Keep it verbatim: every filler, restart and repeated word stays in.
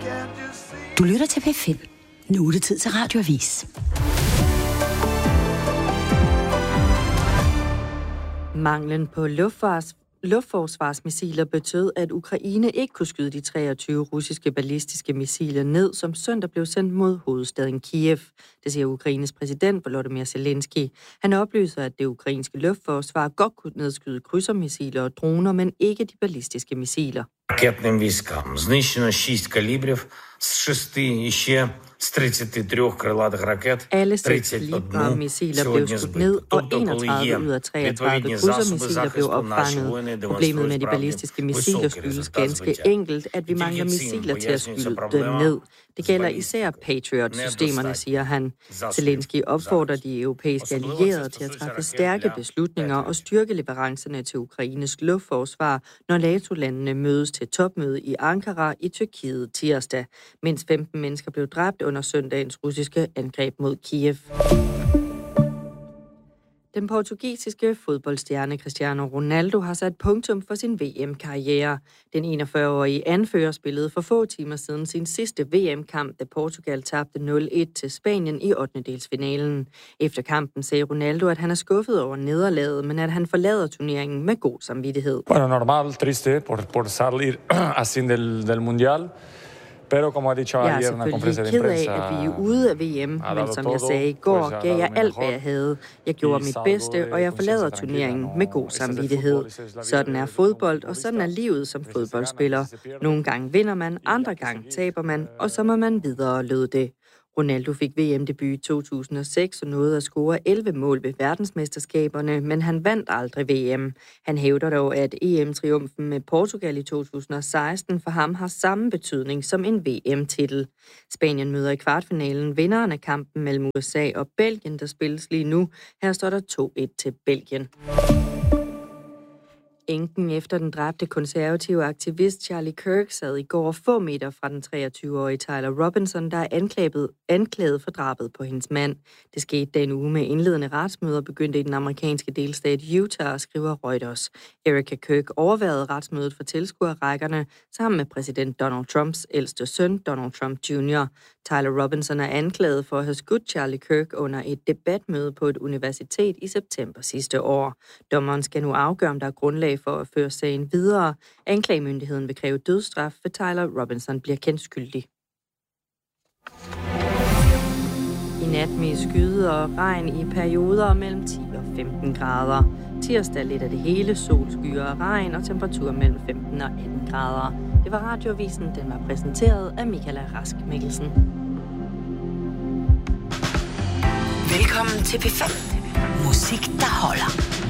Du lytter til P fem. Nu er det tid til Radioavis. Manglen på luftfars, luftforsvarsmissiler betød, at Ukraine ikke kunne skyde de treogtyve russiske ballistiske missiler ned, som søndag blev sendt mod hovedstaden Kiev. Det siger Ukraines præsident Volodymyr Zelensky. Han oplyser, at det ukrainske luftforsvar godt kunne nedskyde krydsermissiler og droner, men ikke de ballistiske missiler. Ракетним військам знищено шість калібрів з шести і ще з тридцять три крилатих ракет. Alle seks kalibre missiler blev skudt ned, og enogtredive ud af treogtredive krydsermissiler blev opfanget. Problemet med de ballistiske missiler skyldes ganske enkelt, at vi mangler missiler til at skyde dem ned. Det gælder især Patriot-systemerne, siger han. Zelensky opfordrer de europæiske allierede til at træffe stærke beslutninger og styrke leverancerne til Ukraines luftforsvar, når NATO-landene mødes til topmøde i Ankara i Tyrkiet tirsdag, mens femten mennesker blev dræbt under søndagens russiske angreb mod Kiev. Den portugisiske fodboldstjerne Cristiano Ronaldo har sat punktum for sin V M-karriere. Den enogfyrre-årige anfører spillede for få timer siden sin sidste V M-kamp, da Portugal tabte nul et til Spanien i ottendedelsfinalen. Efter kampen sagde Ronaldo, at han er skuffet over nederlaget, men at han forlader turneringen med god samvittighed. Bueno, normal, triste por, por salir así del, del mundial. Jeg er selvfølgelig ked af, at vi er ude af V M, men som jeg sagde i går, gav jeg alt, hvad jeg havde. Jeg gjorde mit bedste, og jeg forlader turneringen med god samvittighed. Sådan er fodbold, og sådan er livet som fodboldspiller. Nogle gange vinder man, andre gange taber man, og så må man videre, lød det. Ronaldo fik V M-debut i to tusind og seks og nåede at score elleve mål ved verdensmesterskaberne, men han vandt aldrig V M. Han hævder dog, at E M-triumfen med Portugal i to tusind og seksten for ham har samme betydning som en V M-titel. Spanien møder i kvartfinalen vinderen af kampen mellem U S A og Belgien, der spilles lige nu. Her står der to et til Belgien. Enken efter den dræbte konservative aktivist Charlie Kirk sad i går få meter fra den treogtyve-årige Tyler Robinson, der er anklaget, anklaget for drabet på hendes mand. Det skete da en uge med indledende retsmøder begyndte i den amerikanske delstat Utah, skriver Reuters. Erica Kirk overværede retsmødet for tilskuerrækkerne sammen med præsident Donald Trumps ældste søn, Donald Trump junior Tyler Robinson er anklaget for at have skudt Charlie Kirk under et debatmøde på et universitet i september sidste år. Dommeren skal nu afgøre, om der er grundlag for at føre sagen videre. Anklagemyndigheden vil kræve dødsstraf, for Tyler Robinson bliver kendt skyldig. I nat med skyde og regn i perioder mellem ti og femten grader. Tirsdag lidt af det hele, solskyer og regn og temperatur mellem femten og atten grader. Det var Radioavisen, den var præsenteret af Michaela Rask Mikkelsen. Velkommen til P fem. Musik, der holder.